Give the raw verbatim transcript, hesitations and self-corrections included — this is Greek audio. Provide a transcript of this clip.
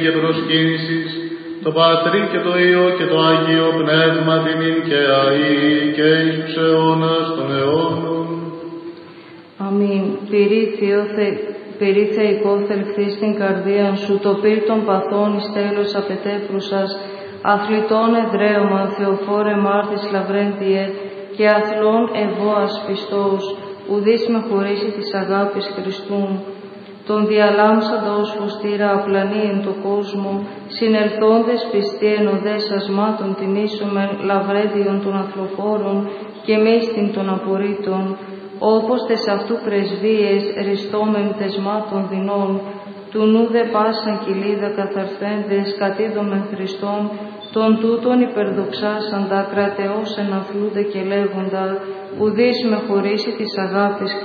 Και προσκύνησης, το Πατρί και το Υιό και το Άγιο Πνεύμα τιμήν και αεί και εις τους αιώνας των αιώνων. Αμήν. Πυρή Θεϊκό θελθείς στην καρδία σου, το πυρ των παθών εις τέλος απετέφρουσας, αθλητών εδραίωμα, Θεοφόρε μάρτης λαβρέντιε, και αθλών εγώ ασπιστός, ουδείς με χωρίσει της αγάπης Χριστού. Τον διαλάμψαντο ως φωστήρα απλανή εν το κόσμο, συνελθόντες πιστοί εν οδές ασμάτων τιμήσομεν λαβρέντιον των αθλοφόρων και μίστην των απορρίτων, όπως τες αυτού πρεσβείες ριστόμεν τεσμάτων δεινών, του νου δε πάσαν κοιλίδα καθαρθέντες κατήδομεν Χριστόν, τον τούτον υπερδοξάσαντα κρατεώς εναθλούνται και λέγοντα, ουδείς με χωρίσει της αγάπης